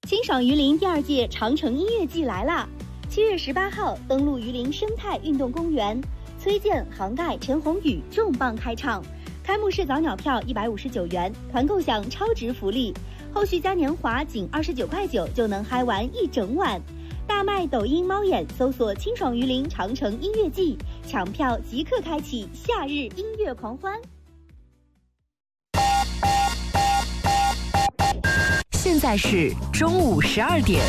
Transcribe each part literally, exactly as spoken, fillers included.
清爽榆林第二届长城音乐季来啦！七月十八号登陆榆林生态运动公园，崔健、杭盖、陈鸿宇重磅开唱。开幕式早鸟票一百五十九元，团购享超值福利，后续嘉年华仅二十九块九就能嗨完一整晚。大麦抖音猫眼搜索清爽榆林长城音乐季，抢票即刻开启夏日音乐狂欢。 现在是中午十二点。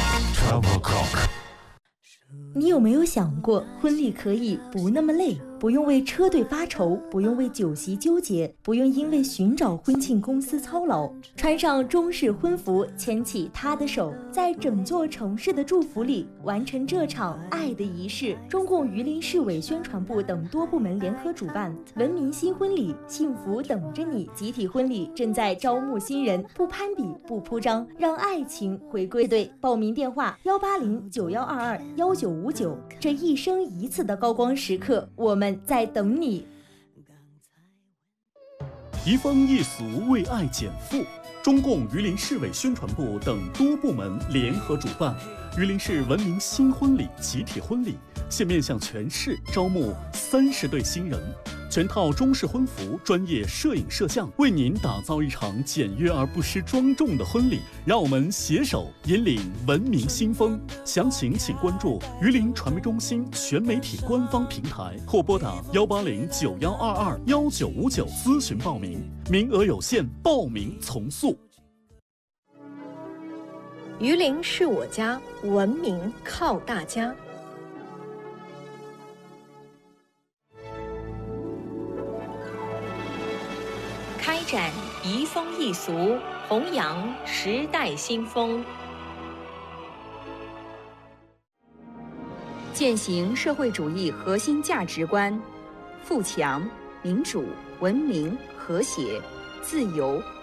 你有没有想过，婚礼可以不那么累？不用为车队发愁，不用为酒席纠结，不用因为寻找婚庆公司操劳。穿上中式婚服，牵起他的手，在整座城市的祝福里完成这场爱的仪式。中共榆林市委宣传部等多部门联合主办文明新婚礼，幸福等着你集体婚礼正在招募新人，不攀比，不铺张，让爱情回归队。报名电话幺八零九幺二二幺九五九。这一生一次的高光时刻，我们在等你。 移风易俗，为爱减负。中共榆林市委宣传部等多部门联合主办榆林市文明新婚礼集体婚礼，现面向全市招募三十对新人，全套中式婚服，专业摄影摄像，为您打造一场简约而不失庄重的婚礼。让我们携手引领文明新风。详情请关注榆林传媒中心全媒体官方平台，或拨打幺八零九幺二二幺九五九咨询报名，名额有限，报名从速。 榆林是我家，文明靠大家。开展移风易俗，弘扬时代新风，践行社会主义核心价值观：富强、民主、文明、和谐、自由、